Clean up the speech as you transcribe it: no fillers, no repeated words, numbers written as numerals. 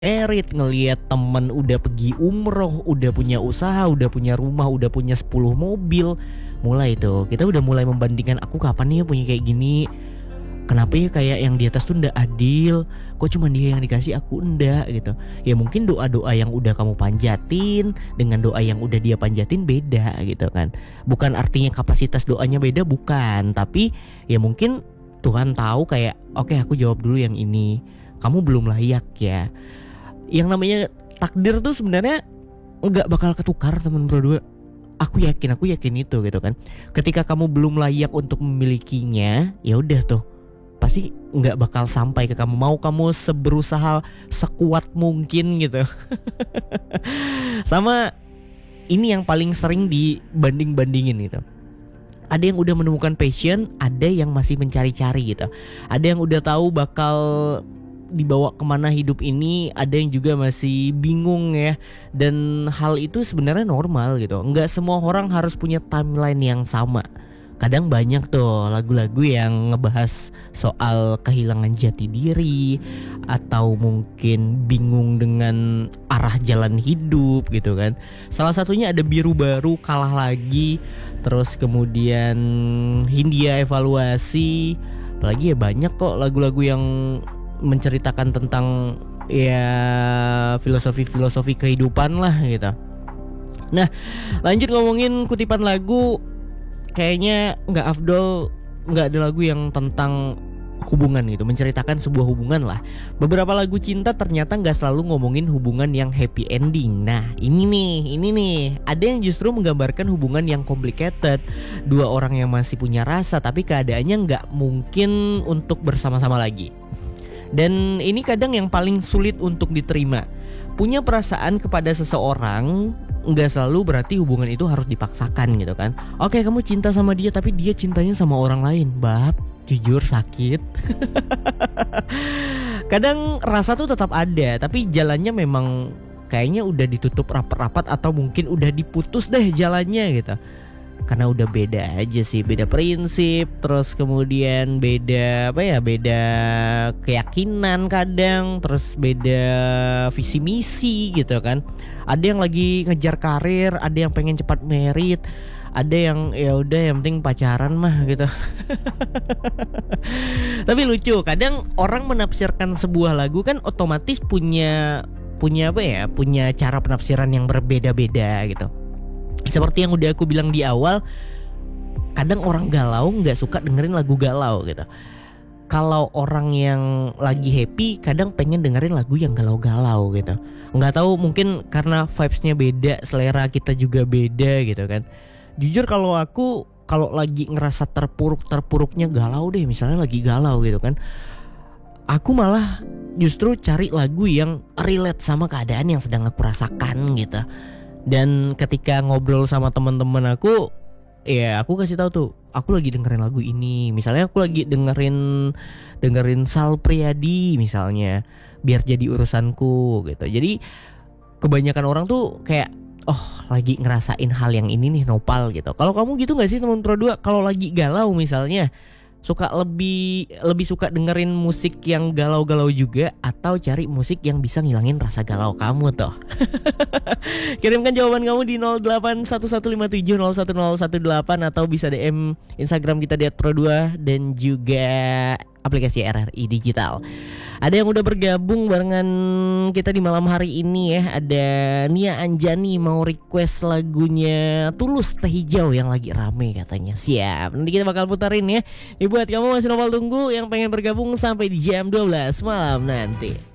merit, ngelihat temen udah pergi umroh, udah punya usaha, udah punya rumah, udah punya 10 mobil. Mulai tuh kita udah mulai membandingkan, aku kapan nih ya punya kayak gini. Kenapa ya kayak yang di atas tuh ndak adil? Kok cuma dia yang dikasih aku ndak gitu. Ya mungkin doa-doa yang udah kamu panjatin dengan doa yang udah dia panjatin beda gitu kan. Bukan artinya kapasitas doanya beda, bukan. Tapi ya mungkin Tuhan tahu kayak oke, aku jawab dulu yang ini. Kamu belum layak ya. Yang namanya takdir tuh sebenarnya nggak bakal ketukar teman berdua. Aku yakin itu gitu kan. Ketika kamu belum layak untuk memilikinya, ya udah tuh pasti nggak bakal sampai ke kamu. Mau kamu seberusaha sekuat mungkin gitu. Sama ini yang paling sering dibanding-bandingin gitu. Ada yang udah menemukan passion, ada yang masih mencari-cari gitu. Ada yang udah tahu bakal dibawa kemana hidup ini, ada yang juga masih bingung ya. Dan hal itu sebenarnya normal gitu. Nggak semua orang harus punya timeline yang sama. Kadang banyak tuh lagu-lagu yang ngebahas soal kehilangan jati diri, atau mungkin bingung dengan arah jalan hidup gitu kan. Salah satunya ada Biru Baru, Kalah Lagi. Terus kemudian Hindia Evaluasi. Apalagi ya banyak kok lagu-lagu yang menceritakan tentang ya filosofi-filosofi kehidupan lah gitu. Nah, lanjut ngomongin kutipan lagu. Kayaknya nggak afdol nggak ada lagu yang tentang hubungan gitu, menceritakan sebuah hubungan lah. Beberapa lagu cinta ternyata nggak selalu ngomongin hubungan yang happy ending. Nah ini nih ada yang justru menggambarkan hubungan yang complicated. Dua orang yang masih punya rasa tapi keadaannya nggak mungkin untuk bersama-sama lagi. Dan ini kadang yang paling sulit untuk diterima. Punya perasaan kepada seseorang nggak selalu berarti hubungan itu harus dipaksakan gitu kan. Oke, kamu cinta sama dia tapi dia cintanya sama orang lain, bab, jujur sakit. Kadang rasa tuh tetap ada, tapi jalannya memang kayaknya udah ditutup rapat-rapat, atau mungkin udah diputus deh jalannya gitu. Karena udah beda aja sih, beda prinsip, terus kemudian beda beda keyakinan kadang, terus beda visi misi gitu kan. Ada yang lagi ngejar karir, ada yang pengen cepat merit, ada yang ya udah yang penting pacaran mah gitu. Tapi lucu, kadang orang menafsirkan sebuah lagu kan otomatis punya punya cara penafsiran yang berbeda-beda gitu. Seperti yang udah aku bilang di awal, kadang orang galau gak suka dengerin lagu galau gitu. Kalau orang yang lagi happy kadang pengen dengerin lagu yang galau-galau gitu. Gak tahu, mungkin karena vibesnya beda, selera kita juga beda gitu kan. Jujur kalau aku kalau lagi ngerasa terpuruknya galau deh, misalnya lagi galau gitu kan, aku malah justru cari lagu yang relate sama keadaan yang sedang aku rasakan gitu. Dan ketika ngobrol sama teman-teman aku, ya aku kasih tahu tuh, aku lagi dengerin lagu ini. Misalnya aku lagi dengerin Sal Priadi misalnya, biar jadi urusanku gitu. Jadi kebanyakan orang tuh kayak, oh lagi ngerasain hal yang ini nih, nopal gitu. Kalau kamu gitu nggak sih teman Pro 2? Kalau lagi galau misalnya, suka lebih suka dengerin musik yang galau-galau juga, atau cari musik yang bisa ngilangin rasa galau kamu tuh? Kirimkan jawaban kamu di 081157011018, atau bisa DM Instagram kita di @pro2, dan juga aplikasi RRI Digital. Ada yang udah bergabung barengan kita di malam hari ini ya. Ada Nia Anjani mau request lagunya Tulus Teh Hijau yang lagi rame katanya. Siap, nanti kita bakal putarin ya. Ini buat kamu masih nopal tunggu yang pengen bergabung sampai di jam 12 malam nanti.